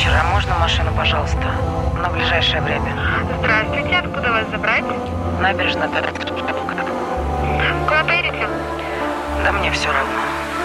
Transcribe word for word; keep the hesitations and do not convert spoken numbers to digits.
вечер. А можно машину, пожалуйста? На ближайшее время. Здравствуйте. Откуда вас забрать? Набережная. Куда поедете? Да мне все равно.